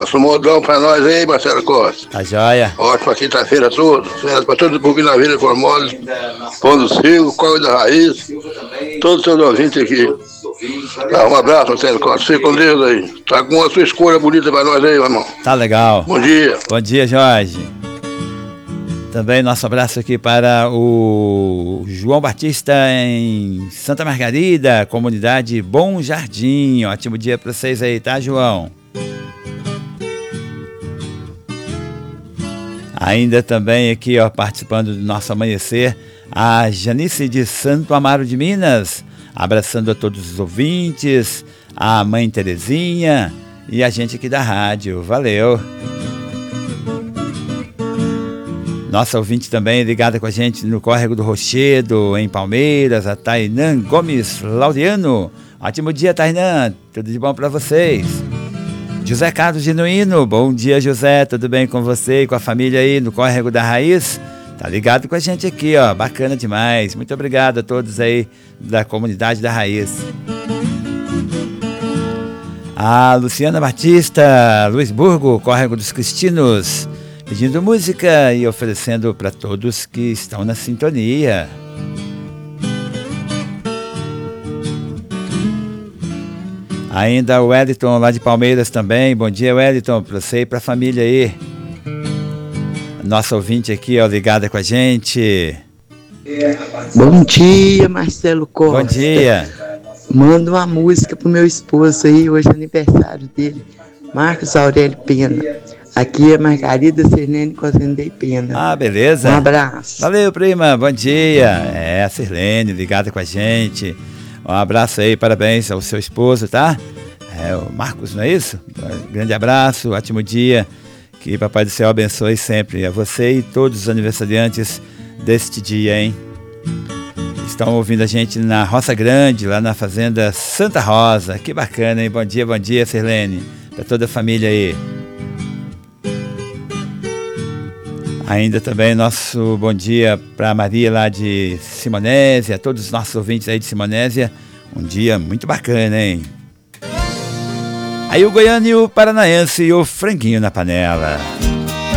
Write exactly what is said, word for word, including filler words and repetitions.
Passa um modão pra nós aí, Marcelo Costa. Tá joia. Ótima quinta-feira todos. Pra todos um pouquinho na vida Formosa, Pão do Silvio, Corre da Raiz, todos os seus ouvintes aqui. Ah, um abraço, Marcelo Costa. Fique com Deus aí. Tá com a sua escolha bonita pra nós aí, meu irmão. Tá legal. Bom dia. Bom dia, Jorge. Também nosso abraço aqui para o João Batista em Santa Margarida, comunidade Bom Jardim. Ótimo dia para vocês aí, tá, João? Ainda também aqui, ó, participando do nosso amanhecer, a Janice de Santo Amaro de Minas, abraçando a todos os ouvintes, a mãe Terezinha e a gente aqui da rádio. Valeu! Nossa ouvinte também ligada com a gente no Córrego do Rochedo, em Palmeiras, a Tainã Gomes Laureano. Ótimo dia, Tainã. Tudo de bom para vocês. José Carlos Genuíno. Bom dia, José. Tudo bem com você e com a família aí no Córrego da Raiz? Tá ligado com a gente aqui, ó. Bacana demais. Muito obrigado a todos aí da comunidade da Raiz. A Luciana Batista, Luisburgo, Córrego dos Cristinos, pedindo música e oferecendo para todos que estão na sintonia. Ainda o Wellington lá de Palmeiras também. Bom dia, Wellington, para você e para a família aí. Nossa ouvinte aqui, ó, ligada com a gente. Bom dia, Marcelo Costa. Bom dia. Manda uma música pro meu esposo aí, hoje é aniversário dele, Marcos Aurélio Pena. Aqui é Margarida Sirlene Cosendei Pena. Ah, beleza. Um abraço. Valeu, prima. Bom dia. É, a Sirlene ligada com a gente. Um abraço aí, parabéns ao seu esposo, tá? É, o Marcos, não é isso? Grande abraço, ótimo dia. Que Papai do Céu abençoe sempre a você e todos os aniversariantes deste dia, hein? Estão ouvindo a gente na Roça Grande, lá na Fazenda Santa Rosa. Que bacana, hein? Bom dia, bom dia, Sirlene. Para toda a família aí. Ainda também nosso bom dia para Maria lá de Simonésia, todos os nossos ouvintes aí de Simonésia. Um dia muito bacana, hein? Aí o goiano e o paranaense e o franguinho na panela.